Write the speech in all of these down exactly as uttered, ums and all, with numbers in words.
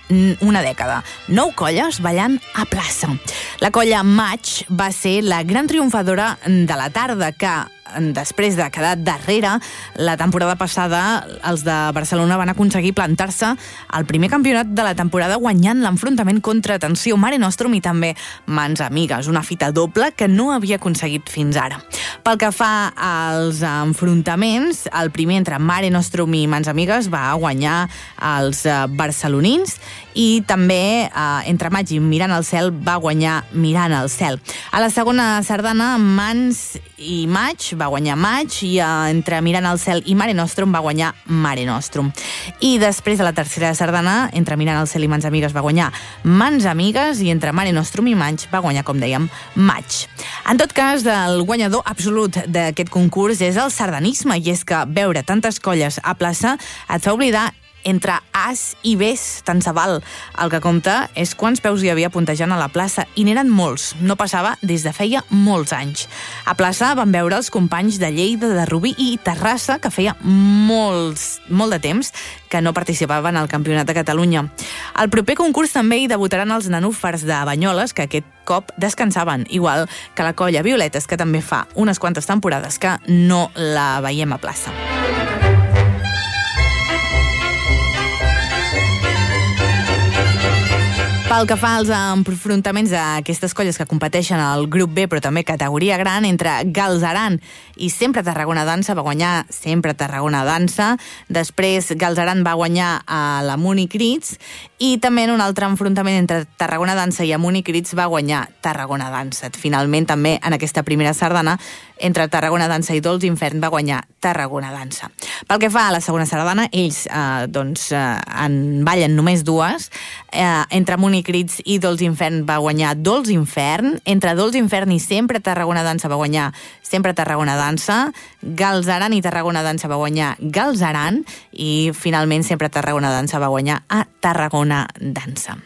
una dècada. Nou colles ballant a plaça. La colla Maig va ser la gran triomfadora de la tarda, que després de quedar darrere, la temporada passada els de Barcelona van aconseguir plantar-se al primer campionat de la temporada guanyant l'enfrontament contra, atenció, Mare Nostrum i també Mans Amigues, una fita doble que no havia aconseguit fins ara. Pel que fa als enfrontaments, el primer entre Mare Nostrum i Mans Amigues va guanyar els barcelonins i també eh, entre Maig i Mirant al Cel va guanyar Mirant al Cel. A la segona sardana, Mans i Maig va guanyar Maig i eh, entre Mirant al Cel i Mare Nostrum va guanyar Mare Nostrum. I després de la tercera sardana, entre Mirant al Cel i Mans Amigues va guanyar Mans Amigues i entre Mare Nostrum i Maig va guanyar, com dèiem, Maig. En tot cas, el guanyador absolut d'aquest concurs és el sardanisme, i és que veure tantes colles a plaça et fa oblidar entre As i Bes, tant se val. El que compta és quants peus hi havia puntejant a la plaça, i n'eren molts. No passava des de feia molts anys. A plaça van veure els companys de Lleida, de Rubí i Terrassa, que feia molts, molt de temps que no participaven al Campionat de Catalunya. Al proper concurs també hi debutaran els nanúfars de Banyoles, que aquest cop descansaven, igual que la colla Violetes, que també fa unes quantes temporades que no la veiem a plaça. Pel que fa als enfrontaments d'aquestes colles que competeixen al grup B, però també categoria gran, entre Galzeran i Sempre Tarragona Dansa va guanyar Sempre Tarragona Dansa, després Galzeran va guanyar a la Muni Crits, i també en un altre enfrontament entre Tarragona Dansa i Muni Crits va guanyar Tarragona Dansa. Finalment, també en aquesta primera sardana, entre Tarragona Dansa i Dolç Infern va guanyar Tarragona Dansa. Pel que fa a la segona sardana, ells eh, doncs, eh, en ballen només dues. Eh, entre Muni Crits i Dolç Infern va guanyar Dolç Infern. Entre Dolç Infern i Sempre Tarragona Dansa va guanyar Sempre Tarragona Dansa. Galzeran i Tarragona Dansa va guanyar Galzeran. I finalment Sempre Tarragona Dansa va guanyar a Tarragona Dansa.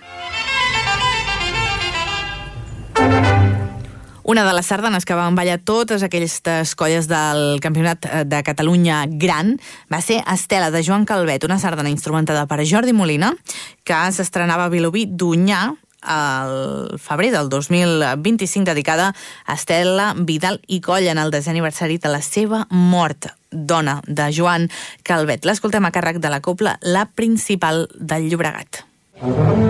Una de les sardanes que van ballar totes aquestes colles del Campionat de Catalunya Gran va ser Estela, de Joan Calvet, una sardana instrumentada per Jordi Molina, que s'estrenava a Vilobí d'Onyar al febrer del dos mil vint-i-cinc, dedicada a Estela Vidal i Coll en el desè aniversari de la seva mort, dona de Joan Calvet. L'escoltem a càrrec de la cobla La Principal del Llobregat.